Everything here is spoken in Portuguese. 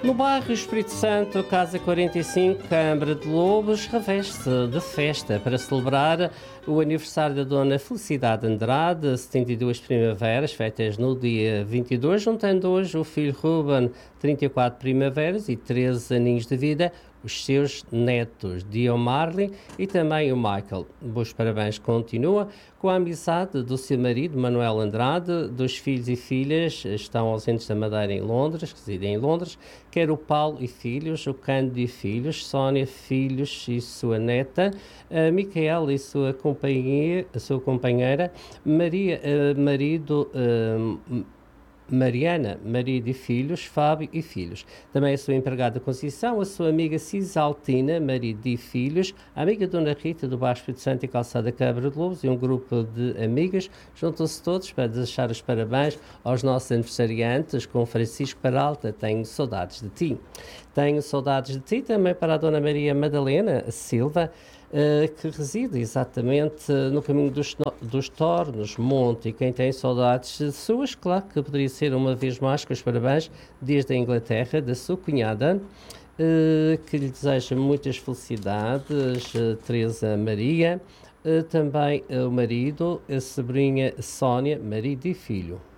No bairro Espírito Santo, Casa 45, Câmara de Lobos, reveste-se de festa para celebrar o aniversário da Dona Felicidade Andrade, 72 primaveras, feitas no dia 22, juntando hoje o filho Ruben, 34 primaveras e 13 aninhos de vida, os seus netos, Dio Marley e também o Michael. Os parabéns continua com a amizade do seu marido, Manuel Andrade, dos filhos e filhas, estão ausentes da Madeira em Londres, residem em Londres, quer o Paulo e filhos, o Cândido e filhos, Sónia, filhos e sua neta, a Micaela e sua companheira, Maria, marido... Mariana, marido e filhos, Fábio e filhos. Também a sua empregada Conceição, a sua amiga Cisaltina, marido e filhos, a amiga Dona Rita do Baixo Espírito Santo e Calçada Câmara de Lobos e um grupo de amigas. Juntam-se todos para deixar os parabéns aos nossos aniversariantes, com Francisco Peralta, tenho saudades de ti. Tenho saudades de ti também para a Dona Maria Madalena Silva, que reside exatamente no caminho dos Tornos, Monte, e quem tem saudades suas, claro que poderia ser uma vez mais com os parabéns desde a Inglaterra, da sua cunhada, que lhe deseja muitas felicidades, Teresa Maria, também o marido, a sobrinha Sónia, marido e filho.